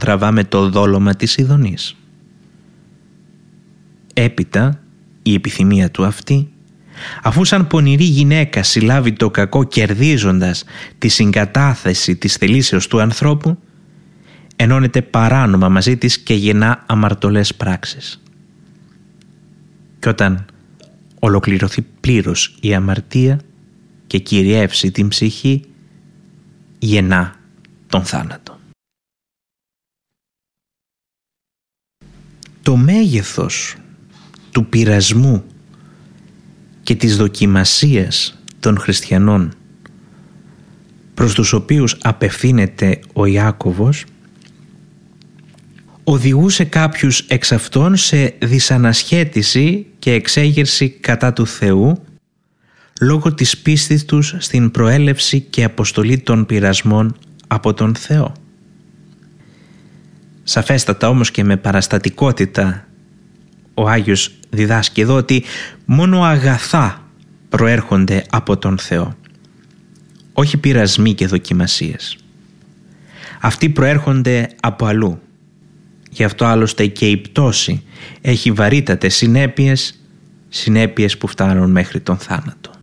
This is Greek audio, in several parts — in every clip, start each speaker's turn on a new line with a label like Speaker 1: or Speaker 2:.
Speaker 1: τραβάμε το δόλωμα της ειδονής. Έπειτα η επιθυμία του αυτή, αφού σαν πονηρή γυναίκα συλλάβει το κακό κερδίζοντας τη συγκατάθεση της θελήσεως του ανθρώπου, ενώνεται παράνομα μαζί της και γεννά αμαρτωλές πράξεις. Και όταν ολοκληρωθεί πλήρως η αμαρτία και κυριεύσει την ψυχή, γεννά τον θάνατο. Το μέγεθος του πειρασμού και της δοκιμασίας των χριστιανών προς τους οποίους απευθύνεται ο Ιάκωβος οδηγούσε κάποιους εξ αυτών σε δυσανασχέτιση και εξέγερση κατά του Θεού λόγω της πίστης τους στην προέλευση και αποστολή των πειρασμών από τον Θεό. Σαφέστατα όμως και με παραστατικότητα ο Άγιος διδάσκει εδώ ότι μόνο αγαθά προέρχονται από τον Θεό, όχι πειρασμοί και δοκιμασίες. Αυτοί προέρχονται από αλλού. Γι' αυτό άλλωστε και η πτώση έχει βαρύτατες συνέπειες που φτάνουν μέχρι τον θάνατο.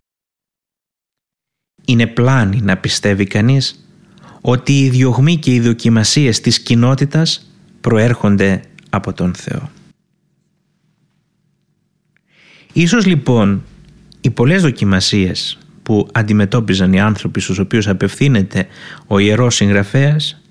Speaker 1: Είναι πλάνη να πιστεύει κανείς ότι οι διωγμοί και οι δοκιμασίες της κοινότητας προέρχονται από τον Θεό. Ίσως λοιπόν οι πολλές δοκιμασίες που αντιμετώπιζαν οι άνθρωποι στους οποίους απευθύνεται ο Ιερός Συγγραφέας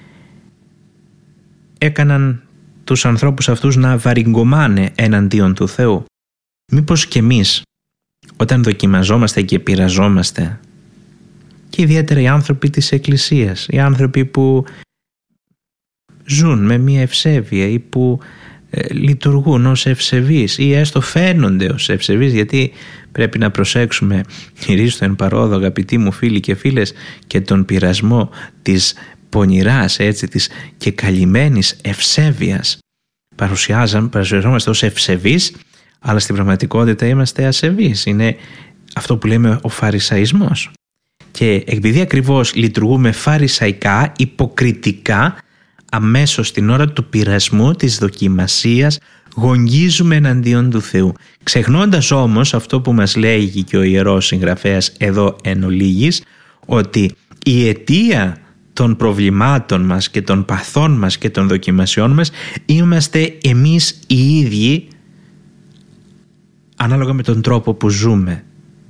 Speaker 1: έκαναν τους ανθρώπους αυτούς να βαριγκωμάνε εναντίον του Θεού. Μήπως και εμείς όταν δοκιμαζόμαστε και πειραζόμαστε, και ιδιαίτερα οι άνθρωποι της Εκκλησίας, οι άνθρωποι που ζουν με μια ευσέβεια ή που λειτουργούν ως ευσεβείς ή έστω φαίνονται ως ευσεβείς, γιατί πρέπει να προσέξουμε χειρίστο εν παρόδο, αγαπητοί μου φίλοι και φίλες, και τον πειρασμό της πονηράς, έτσι, της και καλυμμένης ευσέβειας. Παρουσιαζόμαστε ως ευσεβείς, αλλά στην πραγματικότητα είμαστε ασεβείς. Είναι αυτό που λέμε ο φαρισαϊσμός. Και επειδή ακριβώς λειτουργούμε φαρισαϊκά, υποκριτικά, αμέσως την ώρα του πειρασμού, της δοκιμασίας, γογγίζουμε εναντίον του Θεού. Ξεχνώντας όμως αυτό που μας λέγει και ο Ιερός Συγγραφέας εδώ εν ολίγης, ότι η αιτία των προβλημάτων μας και των παθών μας και των δοκιμασιών μας είμαστε εμείς οι ίδιοι, ανάλογα με τον τρόπο που ζούμε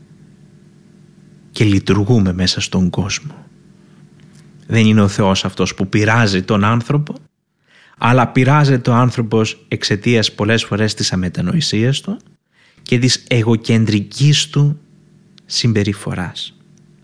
Speaker 1: και λειτουργούμε μέσα στον κόσμο. Δεν είναι ο Θεός αυτός που πειράζει τον άνθρωπο, αλλά πειράζεται ο άνθρωπος εξαιτίας πολλές φορές της αμετανοησίας του και της εγωκεντρικής του συμπεριφοράς.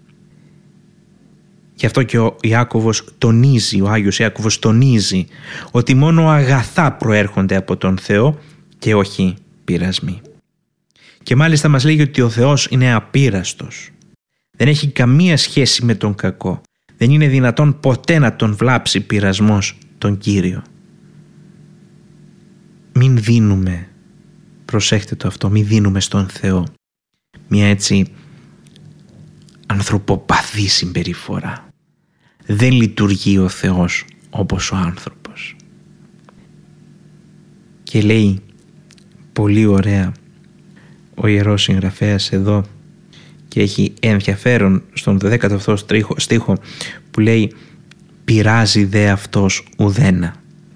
Speaker 1: Γι' αυτό και ο Άγιος Ιάκωβος τονίζει ότι μόνο αγαθά προέρχονται από τον Θεό και όχι πειρασμοί. Και μάλιστα μας λέγει ότι ο Θεός είναι απείραστος. Δεν έχει καμία σχέση με τον κακό. Δεν είναι δυνατόν ποτέ να τον βλάψει πειρασμός τον Κύριο. Μην δίνουμε, προσέχτε το αυτό, μην δίνουμε στον Θεό μια έτσι ανθρωποπαθή συμπεριφορά. Δεν λειτουργεί ο Θεός όπως ο άνθρωπος. Και λέει πολύ ωραία ο Ιερός Συγγραφέας εδώ, και έχει ενδιαφέρον στον 10ο στίχο που λέει «Πειράζει δε αυτός ουδένα».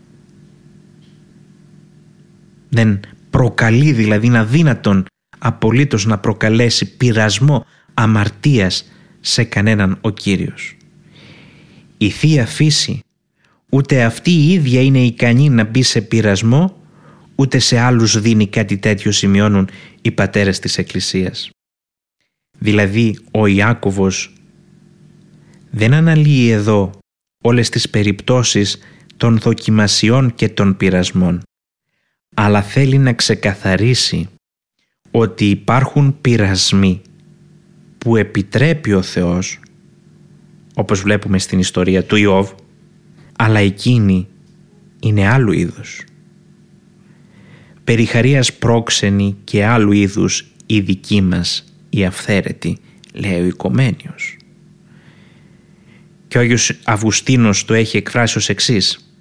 Speaker 1: Δεν προκαλεί, δηλαδή είναι αδύνατον απολύτως να προκαλέσει πειρασμό αμαρτίας σε κανέναν ο Κύριος. Η Θεία Φύση ούτε αυτή η ίδια είναι ικανή να μπει σε πειρασμό, ούτε σε άλλους δίνει κάτι τέτοιο, σημειώνουν οι πατέρες της Εκκλησίας. Δηλαδή ο Ιάκωβος δεν αναλύει εδώ όλες τις περιπτώσεις των δοκιμασιών και των πειρασμών, αλλά θέλει να ξεκαθαρίσει ότι υπάρχουν πειρασμοί που επιτρέπει ο Θεός, όπως βλέπουμε στην ιστορία του Ιώβ, αλλά εκείνη είναι άλλου είδους. Περιχαρίας πρόξενη και άλλου είδους η δική μας η αυθαίρετη, λέει ο Οικομένιος. Και ο Άγιος Αυγουστίνος το έχει εκφράσει ως εξής: